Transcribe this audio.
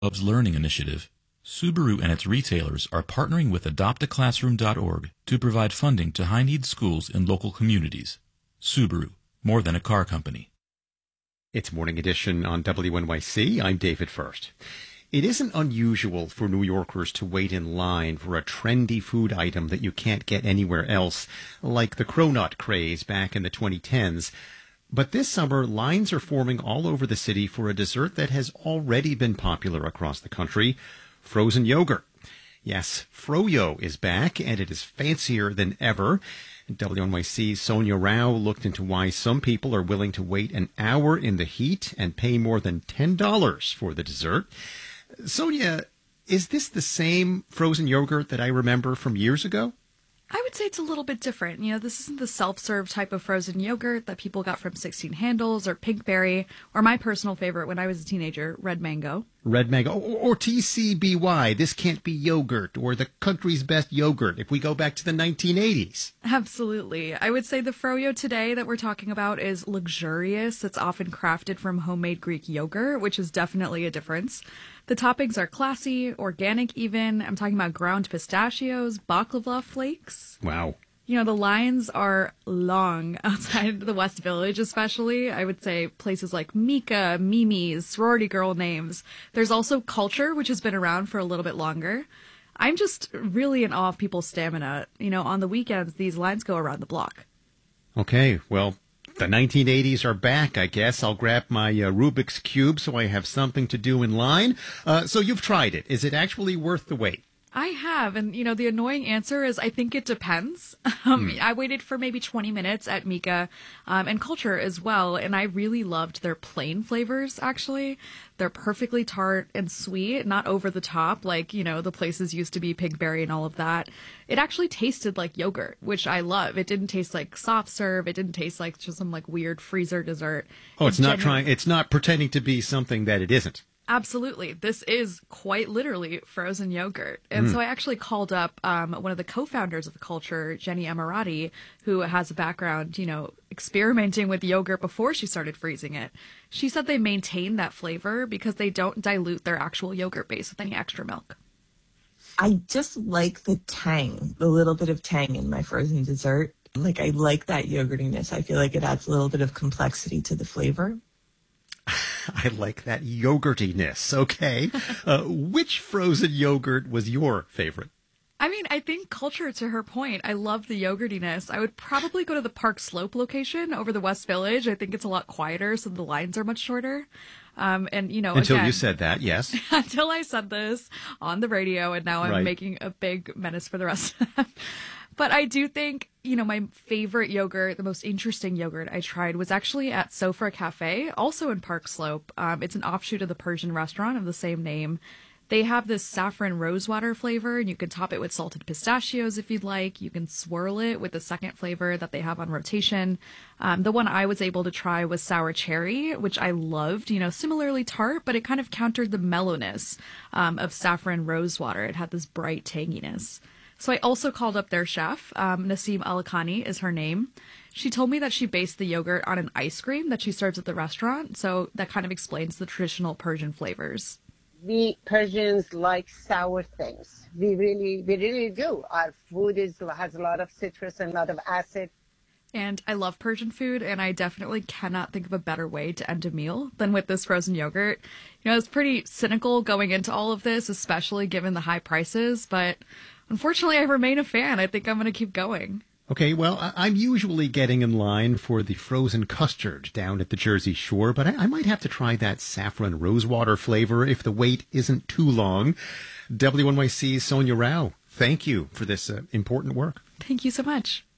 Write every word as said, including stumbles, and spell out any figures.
Loves Learning Initiative, Subaru and its retailers are partnering with adopt a classroom dot org to provide funding to high-need schools in local communities. Subaru, more than a car company. It's Morning Edition on W N Y C. I'm David First. It isn't unusual for New Yorkers to wait in line for a trendy food item that you can't get anywhere else, like the cronut craze back in the twenty tens. But this summer, lines are forming all over the city for a dessert that has already been popular across the country, frozen yogurt. Yes, Froyo is back, and it is fancier than ever. W N Y C's Sonia Rao looked into why some people are willing to wait an hour in the heat and pay more than ten dollars for the dessert. Sonia, is this the same frozen yogurt that I remember from years ago? I would say it's a little bit different. You know, this isn't the self-serve type of frozen yogurt that people got from sixteen Handles or Pinkberry, or my personal favorite when I was a teenager, Red Mango. Red Mango, or, or T C B Y, This Can't Be Yogurt, or the country's best yogurt, if we go back to the nineteen eighties. Absolutely. I would say the Froyo today that we're talking about is luxurious. It's often crafted from homemade Greek yogurt, which is definitely a difference. The toppings are classy, organic even. I'm talking about ground pistachios, baklava flakes. Wow. You know, the lines are long outside the West Village, especially. I would say places like Mika, Mimi's, sorority girl names. There's also Culture, which has been around for a little bit longer. I'm just really in awe of people's stamina. You know, on the weekends, these lines go around the block. Okay, well, the nineteen eighties are back, I guess. I'll grab my uh, Rubik's Cube so I have something to do in line. Uh, so you've tried it. Is it actually worth the wait? I have, and, you know, the annoying answer is I think it depends. Um, hmm. I waited for maybe twenty minutes at Mika um, and Culture as well, and I really loved their plain flavors, actually. They're perfectly tart and sweet, not over the top like, you know, the places used to be Pinkberry and all of that. It actually tasted like yogurt, which I love. It didn't taste like soft serve. It didn't taste like just some, like, weird freezer dessert. Oh, it's, it's not genuine. trying, it's not pretending to be something that it isn't. Absolutely. This is quite literally frozen yogurt. And mm. so I actually called up um, one of the co-founders of Culture, Jenny Emirati, who has a background, you know, experimenting with yogurt before she started freezing it. She said they maintain that flavor because they don't dilute their actual yogurt base with any extra milk. I just like the tang, the little bit of tang in my frozen dessert. Like, I like that yogurtiness. I feel like it adds a little bit of complexity to the flavor. I like that yogurtiness. Okay. Uh, which frozen yogurt was your favorite? I mean, I think Culture, to her point, I love the yogurtiness. I would probably go to the Park Slope location over the West Village. I think it's a lot quieter, so the lines are much shorter. Um, and, you know, Until again, you said that, yes. Until I said this on the radio, and now I'm right. making a big menace for the rest of them. But I do think, you know, my favorite yogurt, the most interesting yogurt I tried was actually at Sofra Cafe, also in Park Slope. Um, it's an offshoot of the Persian restaurant of the same name. They have this saffron rosewater flavor, and you can top it with salted pistachios if you'd like. You can swirl it with the second flavor that they have on rotation. Um, the one I was able to try was sour cherry, which I loved, you know, similarly tart, but it kind of countered the mellowness um, of saffron rosewater. It had this bright tanginess. So I also called up their chef. Um, Nasim Alakhani is her name. She told me that she based the yogurt on an ice cream that she serves at the restaurant. So that kind of explains the traditional Persian flavors. We Persians like sour things. We really, we really do. Our food is has a lot of citrus and a lot of acid. And I love Persian food, and I definitely cannot think of a better way to end a meal than with this frozen yogurt. You know, it's pretty cynical going into all of this, especially given the high prices, but unfortunately, I remain a fan. I think I'm going to keep going. Okay, well, I'm usually getting in line for the frozen custard down at the Jersey Shore, but I, I might have to try that saffron rosewater flavor if the wait isn't too long. W N Y C's Sonia Rao, thank you for this uh, important work. Thank you so much.